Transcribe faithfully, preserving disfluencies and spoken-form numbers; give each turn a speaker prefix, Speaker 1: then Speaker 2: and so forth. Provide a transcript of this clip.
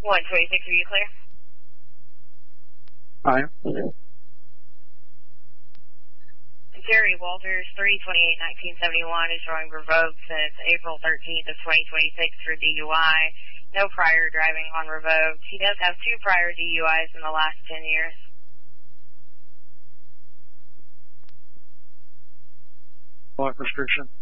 Speaker 1: one twenty-six, are you clear?
Speaker 2: Fine.
Speaker 1: Jerry Walters, three twenty-eight nineteen seventy-one, is showing revoked since April thirteenth of twenty twenty-six for D U I. No prior driving on revoked. He does have two prior D U Is in the last ten years.
Speaker 2: Block restriction.